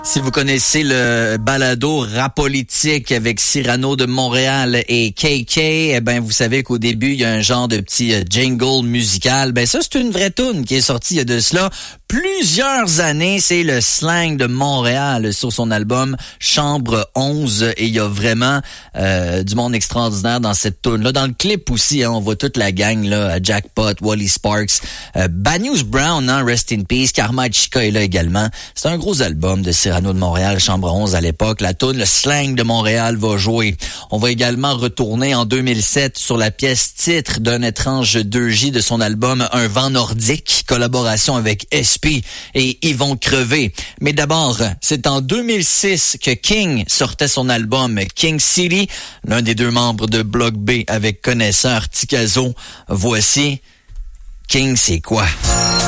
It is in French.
Si vous connaissez le balado Rapolitique avec Cyrano de Montréal et KK, eh ben vous savez qu'au début, il y a un genre de petit jingle musical. Ben ça, c'est une vraie toune qui est sortie il y a de cela plusieurs années. C'est le slang de Montréal sur son album Chambre 11. Et il y a vraiment du monde extraordinaire dans cette toune-là. Dans le clip aussi, on voit toute la gang, là, Jackpot, Wally Sparks, Banyus Brown, Rest in Peace, Karma Chica est là également. C'est un gros album de Cyrano de Montréal, Chambre 11 à l'époque. La toune, le slang de Montréal va jouer. On va également retourner en 2007 sur la pièce titre d'un étrange 2J de son album Un vent nordique, collaboration avec SP et Ils vont crever. Mais d'abord, c'est en 2006 que King sortait son album King City, l'un des deux membres de Bloc B avec Connaisseur Ticazo. Voici King, c'est quoi?